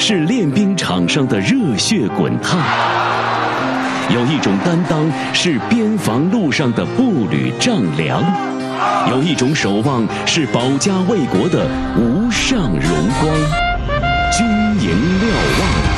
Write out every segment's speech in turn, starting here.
是练兵场上的热血滚烫，有一种担当是边防路上的步履丈量，有一种守望是保家卫国的无上荣光。军营瞭望。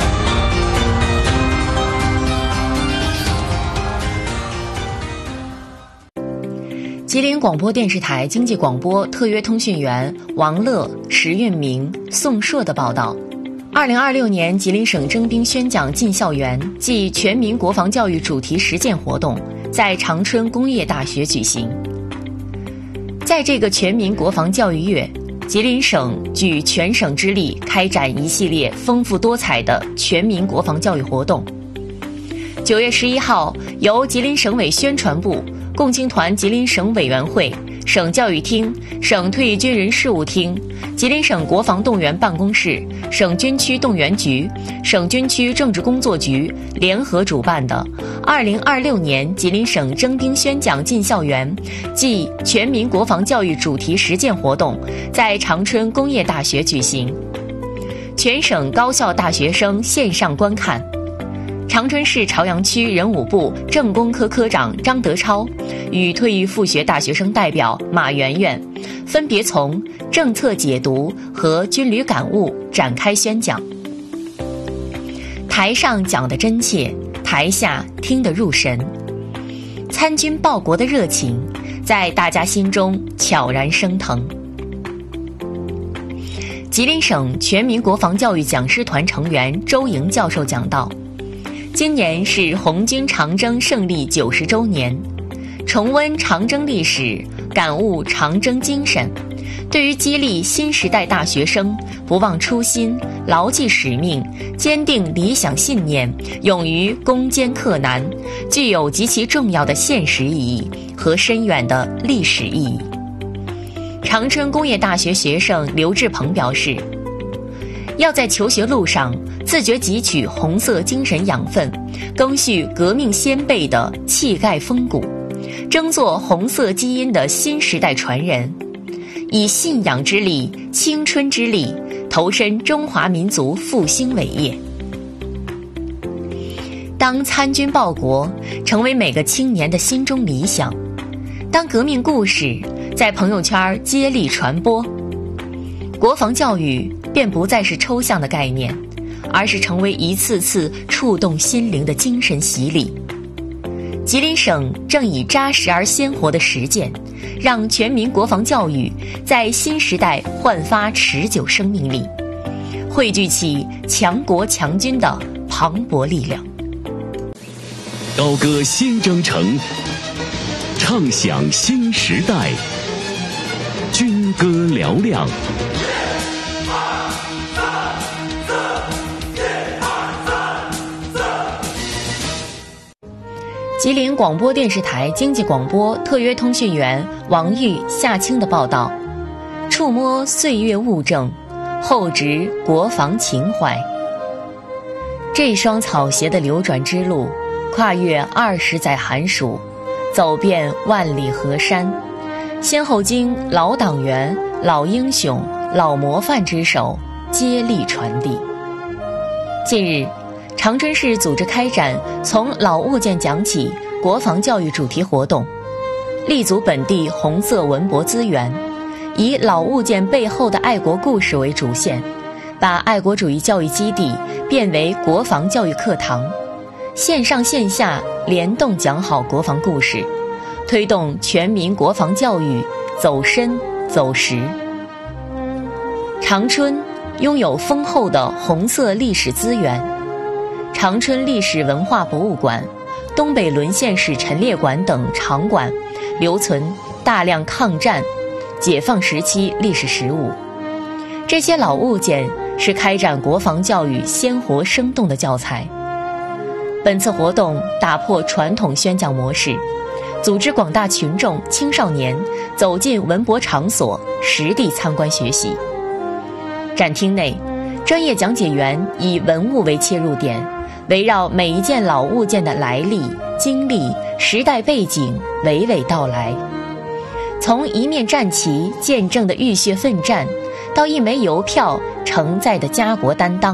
吉林广播电视台经济广播特约通讯员王乐、石运明、宋硕的报道。2026年吉林省征兵宣讲进校园暨全民国防教育主题实践活动在长春工业大学举行。在这个全民国防教育月，吉林省举全省之力开展一系列丰富多彩的全民国防教育活动。9月11号，由吉林省委宣传部、共青团吉林省委员会、省教育厅、省退役军人事务厅、吉林省国防动员办公室、省军区动员局、省军区政治工作局联合主办的2026年吉林省征兵宣讲进校园暨全民国防教育主题实践活动在长春工业大学举行，全省高校大学生线上观看。长春市朝阳区人武部政工科科长张德超与退役复学大学生代表马媛媛分别从政策解读和军旅感悟展开宣讲。台上讲得真切，台下听得入神，参军报国的热情在大家心中悄然升腾。吉林省全民国防教育讲师团成员周莹教授讲到，今年是红军长征胜利90周年，重温长征历史，感悟长征精神，对于激励新时代大学生不忘初心、牢记使命、坚定理想信念、勇于攻坚克难，具有极其重要的现实意义和深远的历史意义。长春工业大学学生刘志鹏表示，要在求学路上自觉汲取红色精神养分，赓续革命先辈的气概风骨，争做红色基因的新时代传人，以信仰之力、青春之力投身中华民族复兴伟业。当参军报国成为每个青年的心中理想，当革命故事在朋友圈接力传播，国防教育便不再是抽象的概念，而是成为一次次触动心灵的精神洗礼。吉林省正以扎实而鲜活的实践，让全民国防教育在新时代焕发持久生命力，汇聚起强国强军的磅礴力量。 高歌新征程，唱响新时代，军歌嘹亮。 吉林广播电视台经济广播特约通讯员王玉、夏青的报道：触摸岁月物证，厚植国防情怀。这双草鞋的流转之路，跨越20载寒暑，走遍万里河山，先后经老党员、老英雄、老模范之手接力传递。近日，长春市组织开展从老物件讲起国防教育主题活动，立足本地红色文博资源，以老物件背后的爱国故事为主线，把爱国主义教育基地变为国防教育课堂，线上线下联动讲好国防故事，推动全民国防教育走深走实。长春拥有丰厚的红色历史资源，长春历史文化博物馆、东北沦陷史陈列馆等场馆留存大量抗战、解放时期历史实物。这些老物件是开展国防教育鲜活生动的教材。本次活动打破传统宣讲模式，组织广大群众、青少年走进文博场所，实地参观学习。展厅内，专业讲解员以文物为切入点，围绕每一件老物件的来历、经历、时代背景娓娓道来。从一面战旗见证的浴血奋战，到一枚邮票承载的家国担当，